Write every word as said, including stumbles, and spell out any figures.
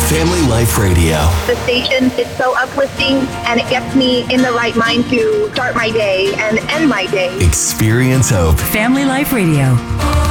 Family Life Radio. The station is so uplifting, and it gets me in the right mind to start my day and end my day. Experience hope. Family Life Radio.